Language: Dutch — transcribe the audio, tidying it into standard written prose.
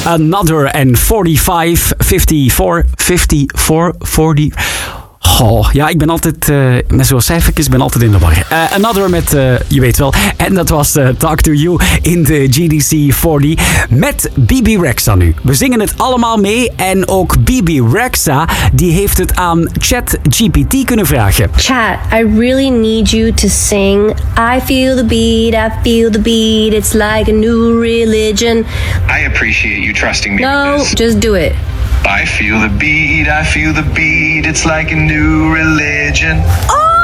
Another and 45, 54, 54, 40... Oh, ja, ik ben altijd met zo'n cijfertjes, ben altijd in de war. Another met, je weet wel, en dat was Talk to You in de GDC 40 met Bebe Rexha nu. We zingen het allemaal mee en ook Bebe Rexha, die heeft het aan ChatGPT kunnen vragen. Chat, I really need you to sing I feel the beat, it's like a new religion. I appreciate you trusting me No, with this. just do it. I feel the beat, it's like a new religion. Oh!